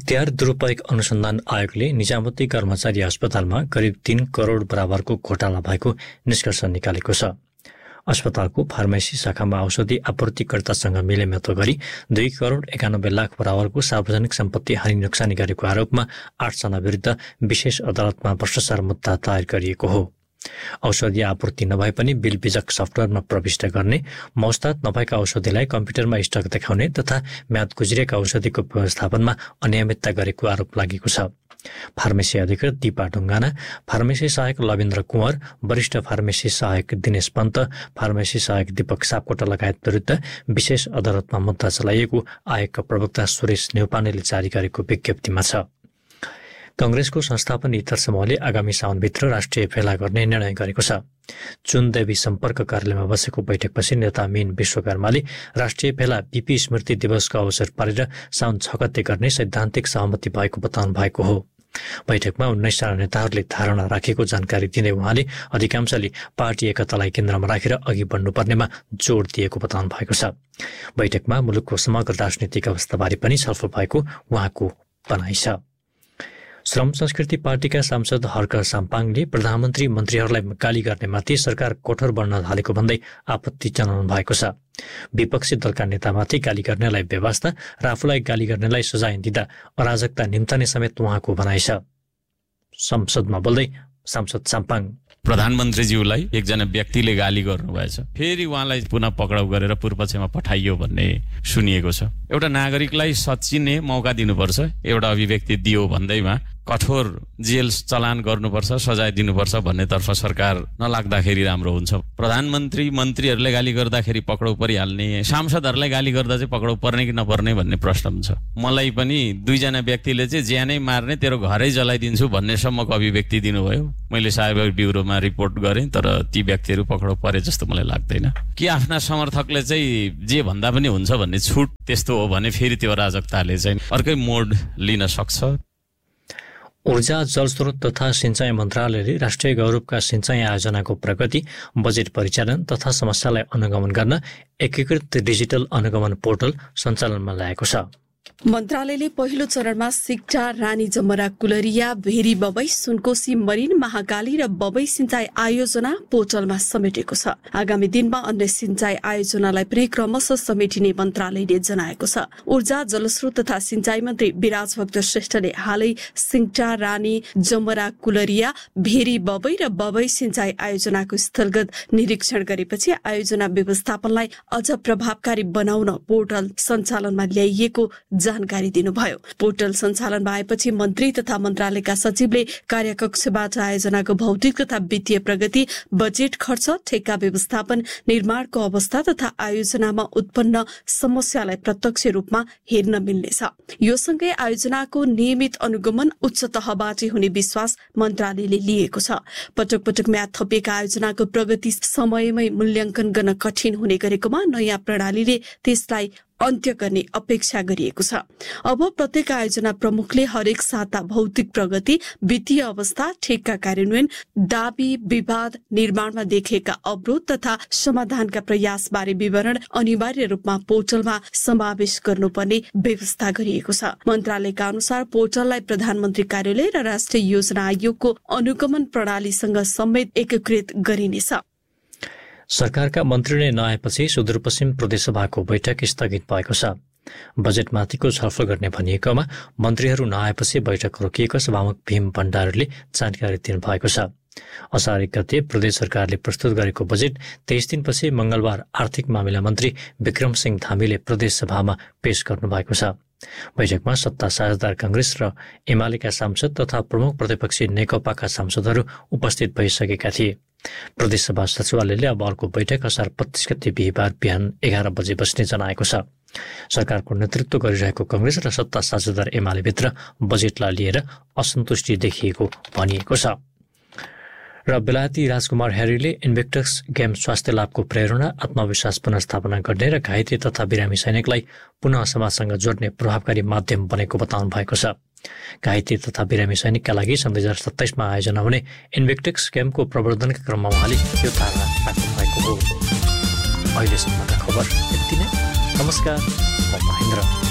तिहार दुरुपयोग अनुसन्धान आयोगले निजामती कर्मचारी अस्पतालमा करिब 3 करोड बराबरको घोटाला भएको निष्कर्ष निकालेको छ। अस्पतालको फार्मेसी शाखामा औषधि आपूर्तिकर्तासँग मिलेमतो गरी 2 करोड 91 लाख बराबरको सार्वजनिक सम्पत्ति हानि नोक्सानी गरेको आरोपमा 8 जना विरुद्ध विशेष अदालतमा भ्रष्टाचार मुद्दा दायर गरिएको हो। औषधि आपूर्ति नभए पनि बिल बीजक सफ्टवेयरमा प्रविष्ट गर्ने, मौस्ताद नभएका औषधिलाई कम्प्युटरमा स्टक देखाउने तथा म्याद गुज्रिएका औषधिको व्यवस्थापनमा अनियमितता गरेको आरोप लागेको छ। फार्मेसी अधिकृत दीपा ढुङ्गाना, फार्मेसी सहायक लविन्द्र कुँवर, वरिष्ठ फार्मेसी सहायक दिनेश पन्त, फार्मेसी सहायक दीपक सापकोटा लगायत विरुद्ध विशेष अदालतमा मुद्दा चलाइएको आयोगका प्रवक्ता सुरेश न्यौपानेले जारी गरेको विज्ञप्तिमा छ। कंग्रेसको संस्थापन इतर समूहले आगामी साउनभित्र राष्ट्रिय भेला गर्ने निर्णय गरेको छ। चुनदेवी सम्पर्क कार्यालयमा बसेको बैठकपछि नेता मीन विश्वकर्माले राष्ट्रिय भेला बीपी स्मृति दिवसको अवसर पारेर साउन 6 गते गर्ने सैद्धान्तिक सहमति भएको बताउनु भएको हो। बैठकमा 19 जना नेताहरूले धारणा राखेको जानकारी दिँदै उहाँले अधिकांशले पार्टी एकतालाई केन्द्रमा राखेर अघि बढ्नुपर्नेमा जोड दिएको बताउनु भएको छ। बैठकमा मुलुकको समग्र राजनीतिक अवस्थाबारे पनि छलफल भएको उहाँको भनाइ छ। श्रम संस्कृति पार्टीका सांसद हर्क साम्पाङले प्रधानमन्त्री मन्त्रीहरूलाई गाली गर्नेमाथि सरकार कठोर बन्न थालेको भन्दै आपत्ति जनाउनु भएको छ। विपक्षी दलका नेतामाथि गाली गर्नेलाई बेवास्ता र आफूलाई गाली गर्नेलाई सजाय दिँदा अराजकता निम्ताने समेत उहाँको भनाइ छ। संसदमा बोल्दै सांसद साम्पाङ, प्रधानमन्त्रीज्यूलाई एकजना व्यक्तिले गाली गर्नुभएछ, फेरि उहाँलाई पुनः पक्राउ गरेर पूर्वपक्षमा पठाइयो भन्ने सुनिएको छ। एउटा नागरिकलाई सच्चिने मौका दिनुपर्छ, एउटा अभिव्यक्ति दियो भन्दैमा कठोर जेल चलान गर्नुपर्छ, सजाय दिनुपर्छ भन्नेतर्फ सरकार नलाग्दाखेरि राम्रो हुन्छ। प्रधानमन्त्री मन्त्रीहरूले गाली गर्दाखेरि पक्राउ परिहाल्ने, सांसदहरूलाई गाली गर्दा चाहिँ पक्राउ पर्ने कि नपर्ने भन्ने प्रश्न छ। मलाई पनि 2 जना व्यक्तिले चाहिँ ज्यानै मार्ने, तेरो घरै जलाइदिन्छु भन्नेसम्मको अभिव्यक्ति दिनुभयो। मैले साइबर ब्युरोमा रिपोर्ट गरेँ, तर ती व्यक्तिहरू पक्राउ परे जस्तो मलाई लाग्दैन। कि आफ्ना समर्थकले चाहिँ जे भन्दा पनि हुन्छ भन्ने छुट त्यस्तो हो भने फेरि त्यो अराजकताले चाहिँ अर्कै मोड लिन सक्छ। ऊर्जा, जलस्रोत तथा सिंचाई मन्त्रालयले राष्ट्रिय गौरवका सिंचाई आयोजनाको प्रगति, बजेट परिचालन तथा समस्यालाई अनुगमन गर्न एकीकृत डिजिटल अनुगमन पोर्टल सञ्चालनमा ल्याएको छ। मन्त्रालयले पहिलो चरणमा सिक्टा, रानी जमरा, कुलरिया, भेरी बबई, सुनकोशी, मरिन, महाकाली र बबई सिंचाई आयोजना पोर्टलमा समेटेको छ। आगामी दिनमा अन्य सिंचाई आयोजनालाई पनि क्रमशः समेटिने मन्त्रालयले जनाएको छ। ऊर्जा, जलस्रोत तथा सिंचाई मन्त्री विराज भक्त श्रेष्ठले हालै सिक्टा, रानी जमरा, कुलरिया, भेरी बबई र बबई सिंचाई आयोजनाको स्थलगत निरीक्षण गरेपछि आयोजना व्यवस्थापनलाई अझ प्रभावकारी बनाउन पोर्टल सञ्चालनमा ल्याइएको जानकारी दिनुभयो। पोर्टल सञ्चालन भएपछि मन्त्री तथा मन्त्रालयका सचिवले कार्यकक्षबाट आयोजनाको भौतिक तथा वित्तीय प्रगति, बजेट खर्च, ठेक्का व्यवस्थापन, निर्माणको अवस्था तथा आयोजनामा उत्पन्न समस्यालाई प्रत्यक्ष रूपमा हेर्न मिल्नेछ। यो सँगै आयोजनाको नियमित अनुगमन उच्च तहबाट हुने विश्वास मन्त्रालयले लिएको छ। पटक पटक म्याद थपिएका आयोजनाको प्रगति समयमै मूल्याङ्कन गर्न कठिन हुने गरेकोमा नयाँ प्रणालीले त्यसलाई अन्त्य गर्ने अपेक्षा गरिएको छ। अब प्रत्येक आयोजना प्रमुखले हरेक साता भौतिक प्रगति, वित्तीय अवस्था, ठेक्का कार्यान्वयन, दाबी, विवाद, निर्माणमा देखिएका अवरोध तथा समाधानका प्रयास बारे विवरण अनिवार्य रूपमा पोर्टलमा समावेश गर्नुपर्ने व्यवस्था गरिएको छ। मन्त्रालयका अनुसार पोर्टललाई प्रधानमन्त्री कार्यालय र राष्ट्रिय योजना आयोगको अनुगमन प्रणालीसँग समेत एकीकृत गरिनेछ। सरकारका मन्त्री नै नआएपछि सुदूरपश्चिम प्रदेशसभाको बैठक स्थगित भएको छ। बजेटमाथिको छलफल गर्ने भनिएकोमा मन्त्रीहरू नआएपछि बैठक रोकिएको सभामुख भीम भण्डारीले जानकारी दिनुभएको छ। असार 1 गते प्रदेश सरकारले प्रस्तुत गरेको बजेट 23 दिनपछि मंगलबार आर्थिक मामिला मन्त्री विक्रम सिंह धामीले प्रदेश सभामा पेश गर्नुभएको छ। बैठकमा सत्ता साझेदार कांग्रेस र एमालेका सांसद तथा प्रमुख प्रतिपक्षी नेकपाका सांसदहरू उपस्थित भइसकेका थिए। प्रदेशसभा सचिवालयले अब अर्को बैठक असार 25 गते बिहिबार बिहान 11 बजे बस्ने जनाएको छ। सरकारको नेतृत्व गरिरहेको कांग्रेस र सत्ता साझेदार एमाले भित्र बजेटलाई लिएर असन्तुष्टि देखिएको भनिएको छ। र बेलायती राजकुमार ह्यारीले इन्भेक्टस गेम स्वास्थ्य लाभको प्रेरणा, आत्मविश्वास पुनर्स्थापना गर्ने र घाइते तथा बिरामी सैनिकलाई पुनः समाजसँग जोड्ने प्रभावकारी माध्यम बनेको बताउनु भएको छ। घाइते तथा बिरामी सैनिकका लागि सन् 2027 मा आयोजना हुने इन्भेक्टस गेमको प्रवर्धनका क्रममा उहाँले यो धारणा राख्नु भएको हो। अहिलेसम्मका खबर यति नै। नमस्कार, म महेन्द्र।